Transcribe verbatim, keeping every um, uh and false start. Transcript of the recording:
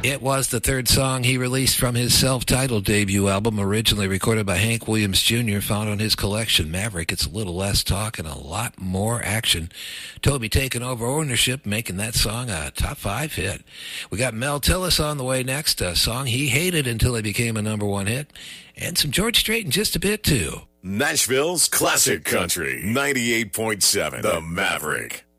It was the third song he released from his self-titled debut album, originally recorded by Hank Williams Junior, found on his collection, Maverick. It's a little less talk and a lot more action. Toby taking over ownership, making that song a top five hit. We got Mel Tillis on the way next, a song he hated until it became a number one hit, and some George Strait in just a bit, too. Nashville's Classic Country, ninety-eight point seven, The Maverick.